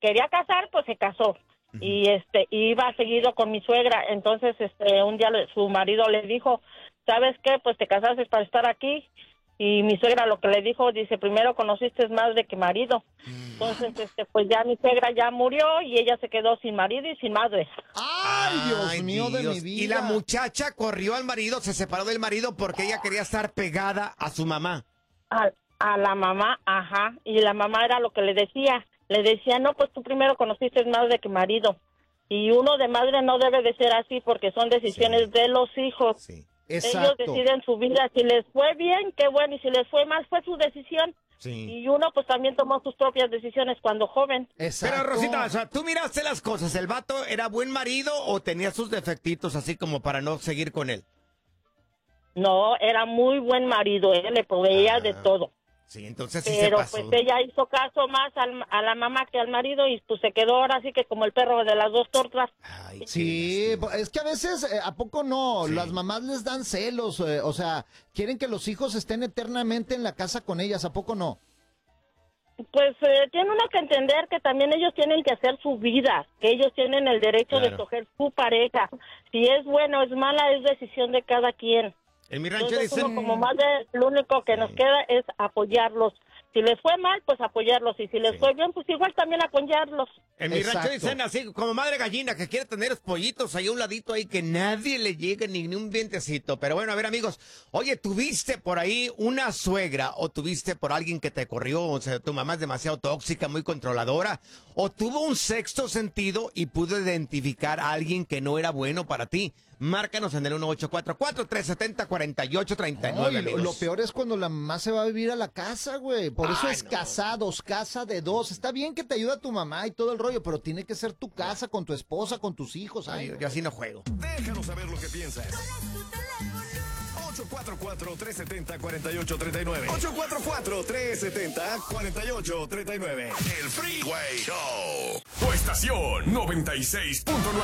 quería casar, pues se casó. Y iba seguido con mi suegra. Entonces un día su marido le dijo, ¿sabes qué? Pues te casaste para estar aquí. Y mi suegra lo que le dijo, dice, primero conociste madre que marido. Entonces pues ya mi suegra ya murió y ella se quedó sin marido y sin madre. ¡Ay, Dios mío de mi vida! Y la muchacha corrió al marido, se separó del marido porque ella quería estar pegada a su mamá. A la mamá, ajá. Y la mamá era lo que le decía, no, pues tú primero conociste madre que marido. Y uno de madre no debe de ser así porque son decisiones de los hijos. Sí. Ellos deciden su vida, si les fue bien, qué bueno, y si les fue mal, fue su decisión. Sí. Y uno pues también tomó sus propias decisiones cuando joven. Exacto. Pero Rosita, o sea, tú miraste las cosas, ¿el vato era buen marido o tenía sus defectitos así como para no seguir con él? No, era muy buen marido, le proveía de todo. Sí, entonces sí Pero se pasó. pues ella hizo caso más a la mamá que al marido y pues se quedó ahora sí que como el perro de las dos tortas. Ay, Sí, es que a veces, ¿a poco no? Sí. Las mamás les dan celos, o sea, quieren que los hijos estén eternamente en la casa con ellas, ¿a poco no? Pues tiene uno que entender que también ellos tienen que hacer su vida, que ellos tienen el derecho de escoger su pareja. Si es bueno o es mala, es decisión de cada quien. En mi rancho Entonces dicen... uno como madre, lo único que nos queda es apoyarlos. Si les fue mal, pues apoyarlos. Y si les fue bien, pues igual también apoyarlos. En mi rancho Exacto. dicen así, como madre gallina, que quiere tener los pollitos ahí a un ladito ahí, que nadie le llegue ni un vientecito. Pero bueno, a ver, amigos, oye, ¿tuviste por ahí una suegra o tuviste por alguien que te corrió? O sea, tu mamá es demasiado tóxica, muy controladora. ¿O tuvo un sexto sentido y pudo identificar a alguien que no era bueno para ti? Márcanos en el 1844-370-4839, Ay, amigos. lo peor es cuando la mamá se va a vivir a la casa, güey. Por eso es casados, casa de dos. Está bien que te ayuda tu mamá y todo el rollo, pero tiene que ser tu casa con tu esposa, con tus hijos. Ay, yo así no juego. Déjanos saber lo que piensas. 844-370-4839. 844-370-4839. El Freeway Show. Tu estación 96.9.